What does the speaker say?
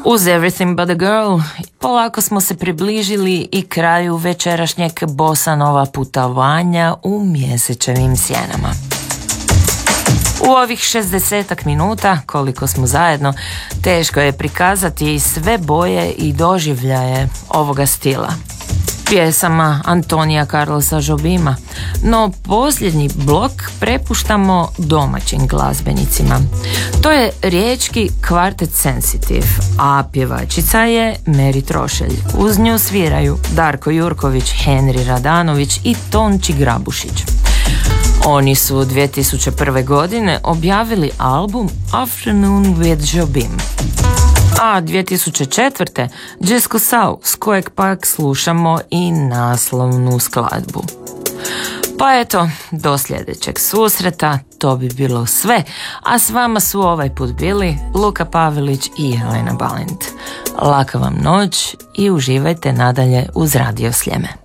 Uz Everything But A Girl polako smo se približili i kraju večerašnjeg bossa nova putovanja u mjesečevim sjenama. U ovih 60 minuta, koliko smo zajedno, teško je prikazati sve boje i doživljaje ovoga stila. Pjesama Antonija Carlosa Jobima, no posljednji blok prepuštamo domaćim glazbenicima. To je riječki kvartet Sensitive, a pjevačica je Meri Trošelj. Uz nju sviraju Darko Jurković, Henri Radanović i Tonči Grabušić. Oni su 2001. godine objavili album Afternoon with Jobim, a 2004. Jesko Sau, s kojeg pak slušamo i naslovnu skladbu. Pa eto, do sljedećeg susreta, to bi bilo sve, a s vama su ovaj put bili Luka Pavelić i Jelena Balint. Laka vam noć i uživajte nadalje uz Radio Sljeme.